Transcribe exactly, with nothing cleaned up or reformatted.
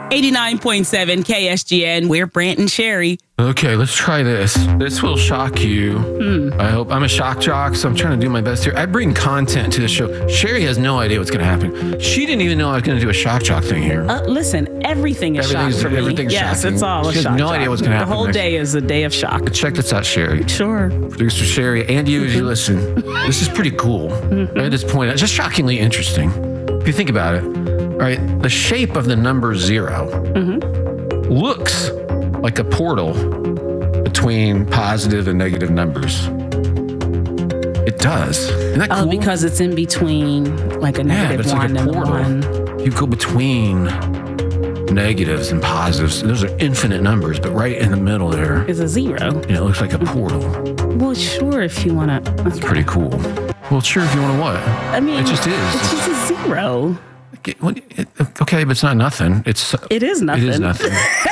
eighty-nine point seven K S G N. We're Brant and Sherry. Okay, let's try this. This will shock you. Hmm. I hope. I'm a shock jock, so I'm trying to do my best here. I bring content to the show. Sherry has no idea what's going to happen. She didn't even know I was going to do a shock jock thing here. Uh, listen, everything is shock for me. Everything's yes, shocking. it's all a She has shock no jock. idea what's going to happen The whole next. day is a day of shock. Check this out, Sherry. Sure. Producer Sherry, and you as you listen. This is pretty cool. Mm-hmm. Right at this point, it's just shockingly interesting. If you think about it, right? The shape of the number zero Mm-hmm. looks like a portal between positive and negative numbers. It does. Isn't that cool? Oh, because it's in between like a Yeah, but negative it's like one a and portal. one. You go between negatives and positives. Those are infinite numbers, but right in the middle there, Is a zero. you know, it looks like a portal. Well, sure, if you want to. It's pretty cool. Well, sure, if you want to what? I mean, It just is. It's just a zero. Okay, well, it- okay, but it's not nothing. It's It is nothing. It is nothing.